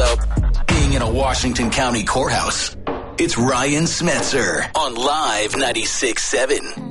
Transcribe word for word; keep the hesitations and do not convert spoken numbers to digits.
about being in a Washington County courthouse. It's Ryan Smetzer on Live ninety-six point seven.